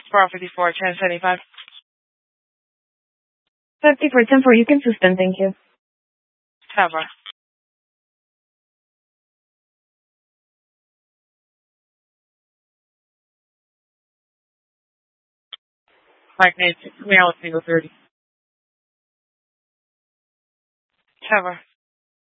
Property for 1075. 50 for 10 for you consistent, thank you. Cover. Mike Nancy, Maryland, single 30. Cover.